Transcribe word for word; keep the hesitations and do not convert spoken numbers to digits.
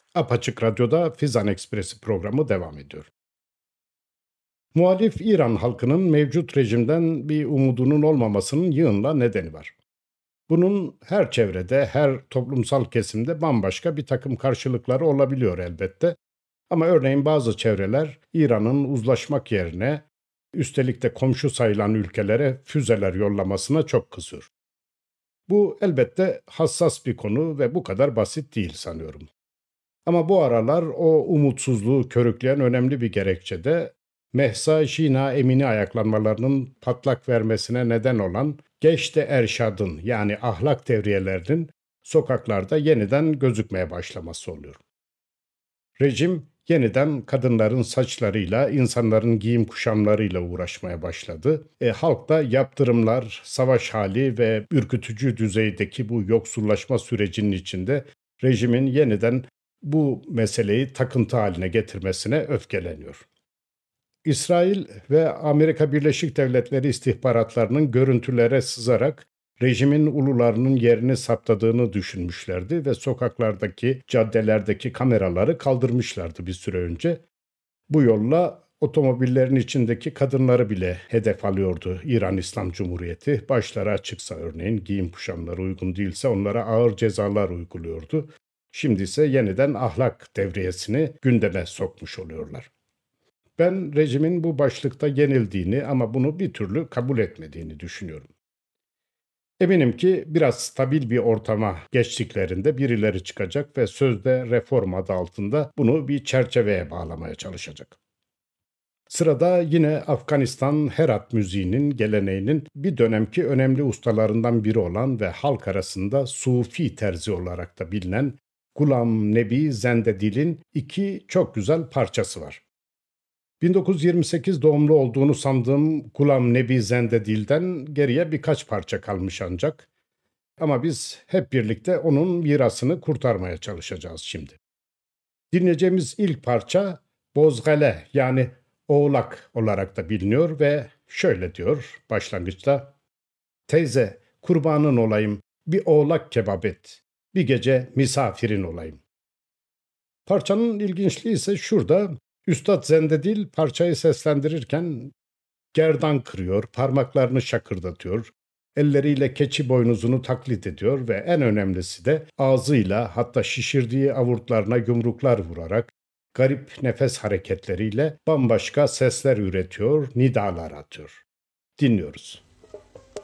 Apaçık Radyo'da Fizan Ekspresi programı devam ediyor. Muhalif İran halkının mevcut rejimden bir umudunun olmamasının yığınla nedeni var. Bunun her çevrede, her toplumsal kesimde bambaşka bir takım karşılıkları olabiliyor elbette. Ama örneğin bazı çevreler İran'ın uzlaşmak yerine, üstelik de komşu sayılan ülkelere füzeler yollamasına çok kızıyor. Bu elbette hassas bir konu ve bu kadar basit değil sanıyorum. Ama bu aralar o umutsuzluğu körükleyen önemli bir gerekçe de Mehsa Şina Emini ayaklanmalarının patlak vermesine neden olan Geçte Erşad'ın yani ahlak devriyelerinin sokaklarda yeniden gözükmeye başlaması oluyor. Rejim yeniden kadınların saçlarıyla, insanların giyim kuşamlarıyla uğraşmaya başladı. E, halk da yaptırımlar, savaş hali ve ürkütücü düzeydeki bu yoksullaşma sürecinin içinde rejimin yeniden bu meseleyi takıntı haline getirmesine öfkeleniyor. İsrail ve Amerika Birleşik Devletleri istihbaratlarının görüntülere sızarak rejimin ulularının yerini saptadığını düşünmüşlerdi ve sokaklardaki, caddelerdeki kameraları kaldırmışlardı bir süre önce. Bu yolla otomobillerin içindeki kadınları bile hedef alıyordu İran İslam Cumhuriyeti. Başları açıksa örneğin giyim kuşamları uygun değilse onlara ağır cezalar uyguluyordu. Şimdi ise yeniden ahlak devriyesini gündeme sokmuş oluyorlar. Ben rejimin bu başlıkta yenildiğini ama bunu bir türlü kabul etmediğini düşünüyorum. Eminim ki biraz stabil bir ortama geçtiklerinde birileri çıkacak ve sözde reform adı altında bunu bir çerçeveye bağlamaya çalışacak. Sırada yine Afganistan Herat müziğinin geleneğinin bir dönemki önemli ustalarından biri olan ve halk arasında Sufi terzi olarak da bilinen Gulam Nebi Zendedil'in iki çok güzel parçası var. bin dokuz yüz yirmi sekiz doğumlu olduğunu sandığım Gulam Nebi Zendedil'den geriye birkaç parça kalmış ancak. Ama biz hep birlikte onun mirasını kurtarmaya çalışacağız şimdi. Dinleyeceğimiz ilk parça Bozgale yani Oğlak olarak da biliniyor ve şöyle diyor başlangıçta. Teyze kurbanın olayım bir oğlak kebap et. Bir gece misafirin olayım. Parçanın ilginçliği ise şurada. Üstad Zendedil parçayı seslendirirken gerdan kırıyor, parmaklarını şakırdatıyor, elleriyle keçi boynuzunu taklit ediyor ve en önemlisi de ağzıyla hatta şişirdiği avurtlarına yumruklar vurarak garip nefes hareketleriyle bambaşka sesler üretiyor, nidalar atıyor. Dinliyoruz.